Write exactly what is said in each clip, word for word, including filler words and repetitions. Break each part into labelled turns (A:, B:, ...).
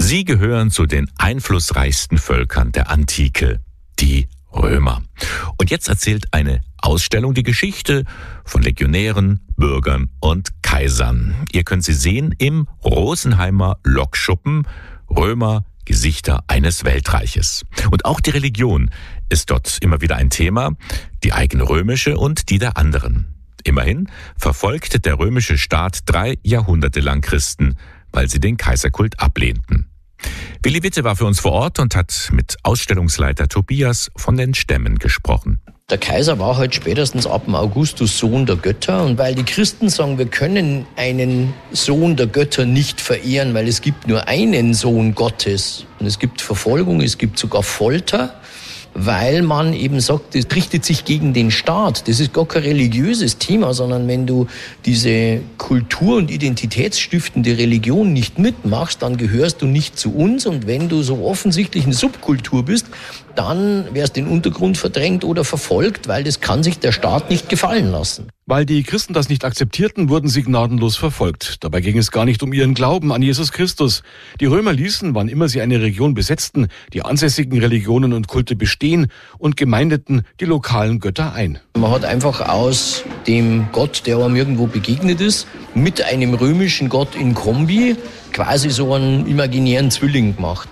A: Sie gehören zu den einflussreichsten Völkern der Antike, die Römer. Und jetzt erzählt eine Ausstellung die Geschichte von Legionären, Bürgern und Kaisern. Ihr könnt sie sehen im Rosenheimer Lokschuppen Römer, Gesichter eines Weltreiches. Und auch die Religion ist dort immer wieder ein Thema, die eigene römische und die der anderen. Immerhin verfolgte der römische Staat drei Jahrhunderte lang Christen, weil sie den Kaiserkult ablehnten. Willi Witte war für uns vor Ort und hat mit Ausstellungsleiter Tobias von den Stämmen gesprochen.
B: Der Kaiser war halt spätestens ab dem Augustus Sohn der Götter. Und weil die Christen sagen, wir können einen Sohn der Götter nicht verehren, weil es gibt nur einen Sohn Gottes. Und es gibt Verfolgung, es gibt sogar Folter, weil man eben sagt, das richtet sich gegen den Staat. Das ist gar kein religiöses Thema, sondern wenn du diese kultur- und identitätsstiftende Religion nicht mitmachst, dann gehörst du nicht zu uns. Und wenn du so offensichtlich eine Subkultur bist, dann wärst du in den Untergrund verdrängt oder verfolgt, weil das kann sich der Staat nicht gefallen lassen.
C: Weil die Christen das nicht akzeptierten, wurden sie gnadenlos verfolgt. Dabei ging es gar nicht um ihren Glauben an Jesus Christus. Die Römer ließen, wann immer sie eine Region besetzten, die ansässigen Religionen und Kulte bestehen und gemeindeten die lokalen Götter ein.
B: Man hat einfach aus dem Gott, der einem irgendwo begegnet ist, mit einem römischen Gott in Kombi quasi so einen imaginären Zwilling gemacht.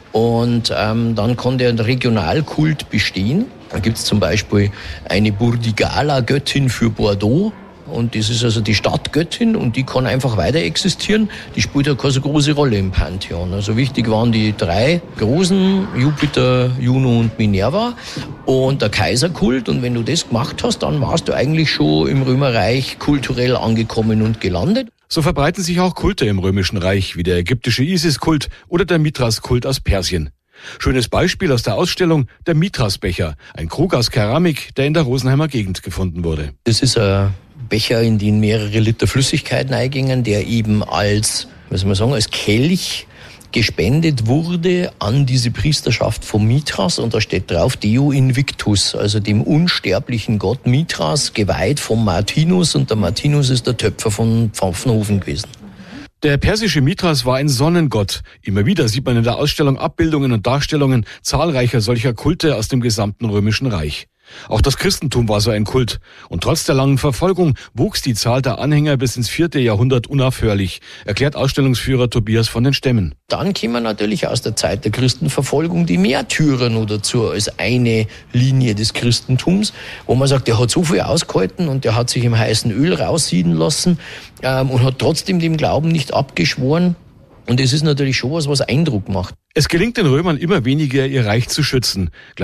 B: Und ähm, dann kann der Regionalkult bestehen. Da gibt es zum Beispiel eine Burdigala-Göttin für Bordeaux. Und das ist also die Stadtgöttin und die kann einfach weiter existieren. Die spielt ja keine so große Rolle im Pantheon. Also wichtig waren die drei großen, Jupiter, Juno und Minerva und der Kaiserkult. Und wenn du das gemacht hast, dann warst du eigentlich schon im Römerreich kulturell angekommen und gelandet.
C: So verbreiten sich auch Kulte im Römischen Reich, wie der ägyptische Isis-Kult oder der Mithras-Kult aus Persien. Schönes Beispiel aus der Ausstellung, der Mithras-Becher, ein Krug aus Keramik, der in der Rosenheimer Gegend gefunden wurde.
B: Das ist ein Becher, in den mehrere Liter Flüssigkeit eingingen, der eben als, was soll man sagen, als Kelch gespendet wurde an diese Priesterschaft von Mithras. Und da steht drauf Deo Invictus, also dem unsterblichen Gott Mithras, geweiht vom Martinus. Und der Martinus ist der Töpfer von Pfaffenhofen gewesen.
C: Der persische Mithras war ein Sonnengott. Immer wieder sieht man in der Ausstellung Abbildungen und Darstellungen zahlreicher solcher Kulte aus dem gesamten Römischen Reich. Auch das Christentum war so ein Kult. Und trotz der langen Verfolgung wuchs die Zahl der Anhänger bis ins vierte Jahrhundert unaufhörlich, erklärt Ausstellungsführer Tobias von den Stämmen.
B: Dann kommen natürlich aus der Zeit der Christenverfolgung die Märtyrer nur dazu als eine Linie des Christentums, wo man sagt, der hat so viel ausgehalten und der hat sich im heißen Öl raussieden lassen ähm, und hat trotzdem dem Glauben nicht abgeschworen. Und das ist natürlich schon was, was Eindruck macht.
C: Es gelingt den Römern immer weniger, ihr Reich zu schützen.